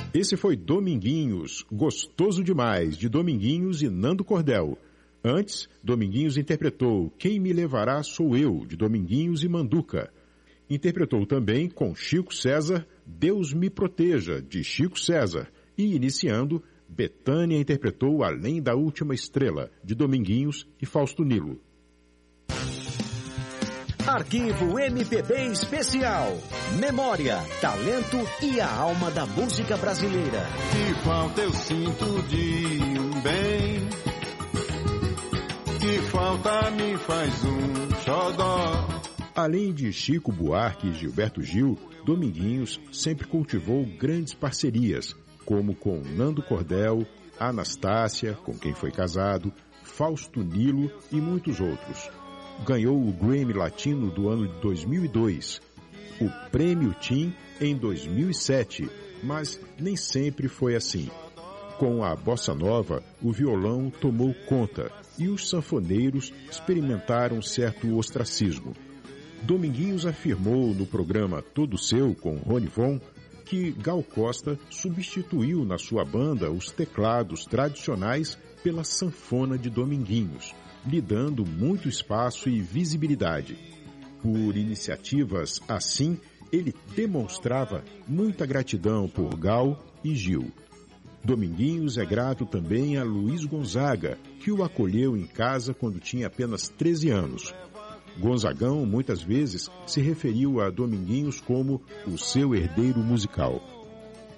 Esse foi Dominguinhos, Gostoso Demais, de Dominguinhos e Nando Cordel. Antes, Dominguinhos interpretou Quem Me Levará Sou Eu, de Dominguinhos e Manduca. Interpretou também, com Chico César, Deus Me Proteja, de Chico César. E, iniciando, Bethânia interpretou Além da Última Estrela, de Dominguinhos e Fausto Nilo. Arquivo MPB Especial. Memória, talento e a alma da música brasileira. Que falta eu sinto de um bem, que falta me faz um xodó. Além de Chico Buarque e Gilberto Gil, Dominguinhos sempre cultivou grandes parcerias, como com Nando Cordel, Anastácia, com quem foi casado, Fausto Nilo e muitos outros. Ganhou o Grammy Latino do ano de 2002, o Prêmio Tim em 2007, mas nem sempre foi assim. Com a bossa nova, o violão tomou conta e os sanfoneiros experimentaram certo ostracismo. Dominguinhos afirmou no programa Todo Seu, com Rony Von, que Gal Costa substituiu na sua banda os teclados tradicionais pela sanfona de Dominguinhos, lhe dando muito espaço e visibilidade. Por iniciativas assim, ele demonstrava muita gratidão por Gal e Gil. Dominguinhos é grato também a Luiz Gonzaga, que o acolheu em casa quando tinha apenas 13 anos. Gonzagão muitas vezes se referiu a Dominguinhos como o seu herdeiro musical.